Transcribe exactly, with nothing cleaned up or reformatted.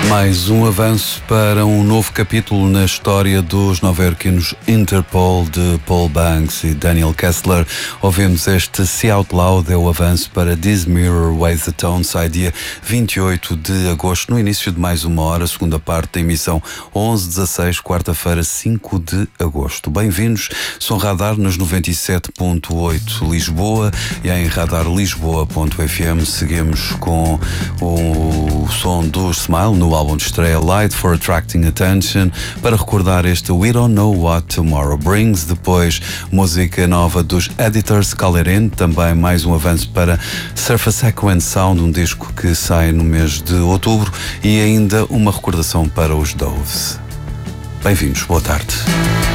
Mais um avanço para um novo capítulo na história dos nova-iorquinos Interpol, de Paul Banks e Daniel Kessler. Ouvimos este See Out Loud, é o avanço para This Mirror Weighs the Tone, sai dia vinte e oito de agosto, no início de mais uma hora, segunda parte da emissão onze dezasseis, quarta-feira, cinco de agosto. Bem-vindos, Som Radar nos noventa e sete ponto oito Lisboa e em radar lisboa ponto f m. Seguimos com o som do Smile no álbum de estreia Light for Attracting Attention, para recordar este We Don't Know What Tomorrow Brings. Depois, música nova dos Editors Calerin, também mais um avanço para Surface Echo and Sound, um disco que sai no mês de outubro, e ainda uma recordação para os Doves. Bem-vindos, boa tarde.